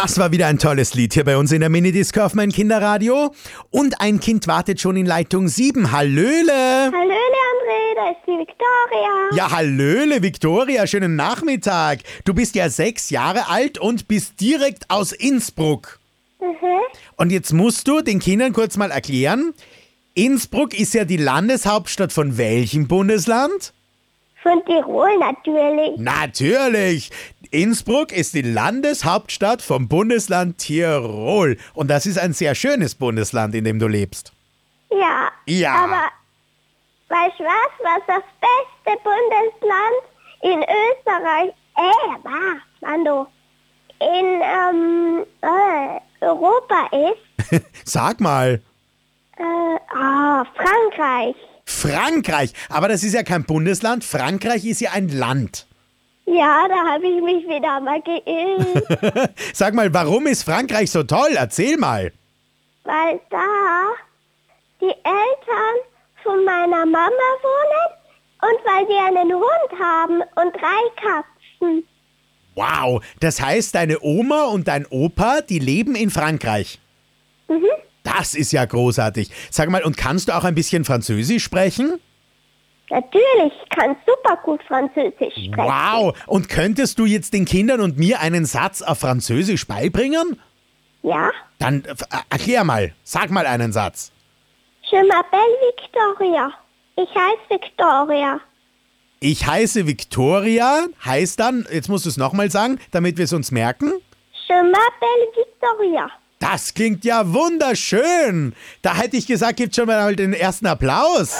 Das war wieder ein tolles Lied hier bei uns in der Minidisco auf mein Kinderradio. Und ein Kind wartet schon in Leitung 7. Hallöle! Hallöle, André, da ist die Viktoria. Ja, hallöle, Viktoria, schönen Nachmittag. Du bist ja 6 Jahre alt und bist direkt aus Innsbruck. Und jetzt musst du den Kindern kurz mal erklären, Innsbruck ist ja die Landeshauptstadt von welchem Bundesland? Von Tirol natürlich. Natürlich! Innsbruck ist die Landeshauptstadt vom Bundesland Tirol. Und das ist ein sehr schönes Bundesland, in dem du lebst. Ja. Ja. Aber weißt du was das beste Bundesland in Österreich, in Europa ist? Sag mal. Frankreich. Frankreich. Aber das ist ja kein Bundesland. Frankreich ist ja ein Land. Ja, da habe ich mich wieder mal geirrt. Sag mal, warum ist Frankreich so toll? Erzähl mal. Weil da die Eltern von meiner Mama wohnen und weil die einen Hund haben und 3 Katzen. Wow, das heißt, deine Oma und dein Opa, die leben in Frankreich. Das ist ja großartig. Sag mal, und kannst du auch ein bisschen Französisch sprechen? Natürlich, ich kann super gut Französisch sprechen. Wow, und könntest du jetzt den Kindern und mir einen Satz auf Französisch beibringen? Ja? Dann erklär mal, sag mal einen Satz. Je m'appelle Victoria. Ich heiße Victoria. Ich heiße Victoria, heißt dann, jetzt musst du es nochmal sagen, damit wir es uns merken. Je m'appelle Victoria. Das klingt ja wunderschön. Da hätte ich gesagt, gibt schon mal den ersten Applaus.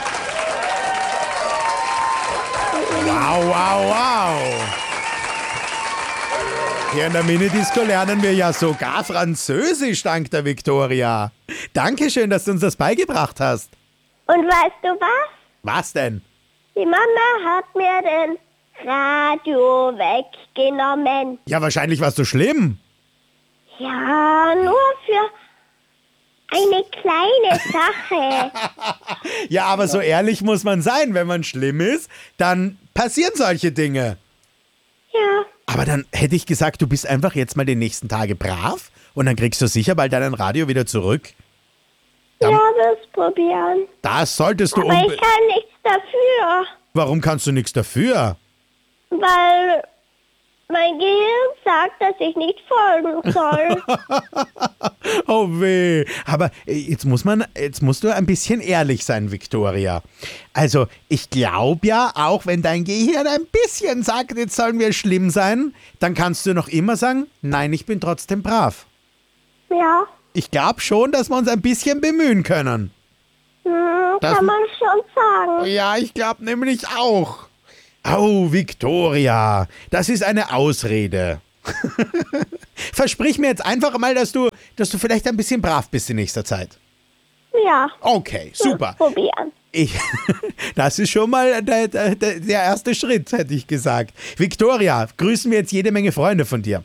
Wow, wow, wow. Hier in der Minidisco lernen wir ja sogar Französisch, dank der Victoria. Dankeschön, dass du uns das beigebracht hast. Und weißt du was? Was denn? Die Mama hat mir den Radio weggenommen. Ja, wahrscheinlich warst du schlimm. Ja, nur für eine kleine Sache. Ja, aber so ehrlich muss man sein. Wenn man schlimm ist, dann passieren solche Dinge. Ja. Aber dann hätte ich gesagt, du bist einfach jetzt mal die nächsten Tage brav und dann kriegst du sicher bald dein Radio wieder zurück. Ja, das probieren. Das solltest du Aber ich kann nichts dafür, Warum kannst du nichts dafür? weil mein Gehirn sagt, dass ich nicht folgen soll. Oh weh. Aber jetzt musst du ein bisschen ehrlich sein, Viktoria. Also, ich glaube ja, auch wenn dein Gehirn ein bisschen sagt, jetzt sollen wir schlimm sein, dann kannst du noch immer sagen, nein, ich bin trotzdem brav. Ja, Ich glaube schon, dass wir uns ein bisschen bemühen können. kann man schon sagen. Ja, ich glaube nämlich auch. Oh, Viktoria, das ist eine Ausrede. Versprich mir jetzt einfach mal, dass du vielleicht ein bisschen brav bist in nächster Zeit. Ja. Okay, super. Probieren. Das ist schon mal der erste Schritt, hätte ich gesagt. Viktoria, grüßen wir jetzt jede Menge Freunde von dir.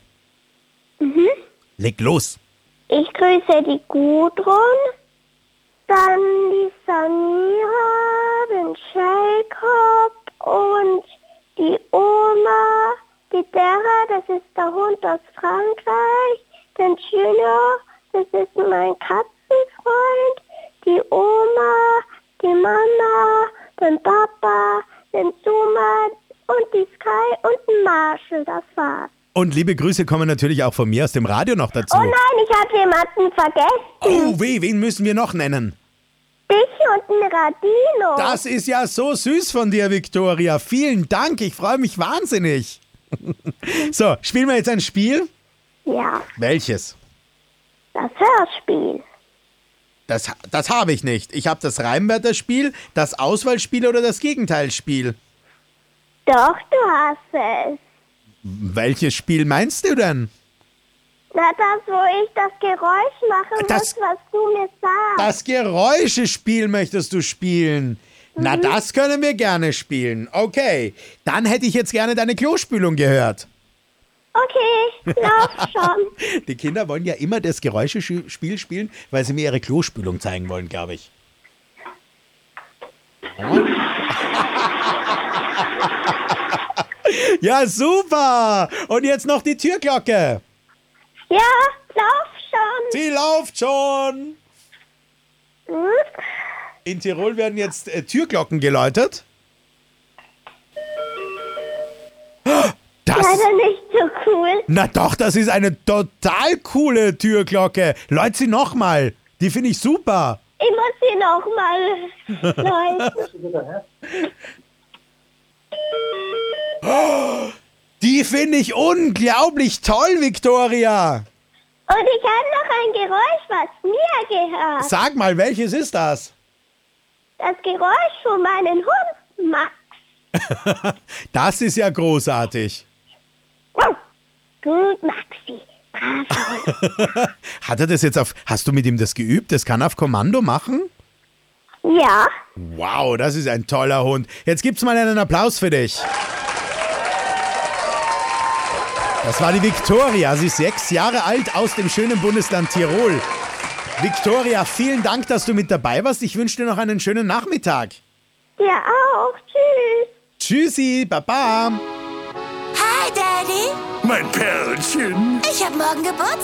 Leg los. Ich grüße die Gudrun, dann die Samira, den Jacob und die Oma, die Dera, das ist der Hund aus Frankreich, den Junior, das ist mein Katzenfreund, die Oma, die Mama, den Papa, den Zuma und die Sky und den Marshall, das war's. Und liebe Grüße kommen natürlich auch von mir aus dem Radio noch dazu. Oh nein, ich habe jemanden vergessen. Oh weh, wen müssen wir noch nennen? Dich und den Radino. Das ist ja so süß von dir, Viktoria. Vielen Dank, ich freue mich wahnsinnig. So, spielen wir jetzt ein Spiel? Ja, Welches? das Hörspiel. Das habe ich nicht. Ich habe das Reimwörterspiel, das Auswahlspiel oder das Gegenteilspiel. Doch, du hast es. Welches Spiel meinst du denn? Na, das, wo ich das Geräusch machen muss, was du mir sagst. Das Geräuschespiel möchtest du spielen. Na, das können wir gerne spielen. Okay, dann hätte ich jetzt gerne deine Klospülung gehört. Okay, lauf schon. Die Kinder wollen ja immer das Geräuschespiel spielen, weil sie mir ihre Klospülung zeigen wollen, glaube ich. Ja, super. Und jetzt noch die Türglocke. Ja, lauf schon. Sie läuft schon. Hm? In Tirol werden jetzt Türglocken geläutet. Das, Leider nicht so cool. na doch, das ist eine total coole Türglocke. Läut sie nochmal. Die finde ich super. Ich muss sie nochmal läuten. Die finde ich unglaublich toll, Viktoria. Und ich habe noch ein Geräusch, was mir gehört. Sag mal, welches ist das? Das Geräusch von meinem Hund, Max. Das ist ja großartig. Gut, Maxi. Brav. Hat er das jetzt hast du mit ihm das geübt? Das kann er auf Kommando machen? Ja. Wow, das ist ein toller Hund. Jetzt gibt's mal einen Applaus für dich. Das war die Viktoria. Sie ist 6 Jahre alt aus dem schönen Bundesland Tirol. Viktoria, vielen Dank, dass du mit dabei warst. Ich wünsche dir noch einen schönen Nachmittag. Dir auch. Tschüss. Tschüssi, Baba. Hi, Daddy. Mein Perlchen. Ich hab morgen Geburtstag.